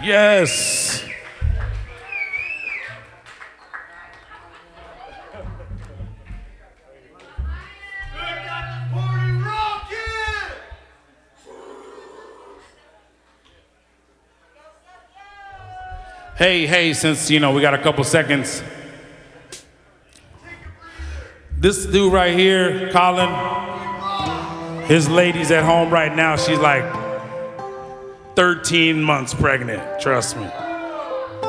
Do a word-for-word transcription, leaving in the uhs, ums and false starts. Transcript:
Yes. Hey, hey, since, you know, we got a couple seconds. This dude right here, Colin, his lady's at home right now. She's like thirteen months pregnant, trust me.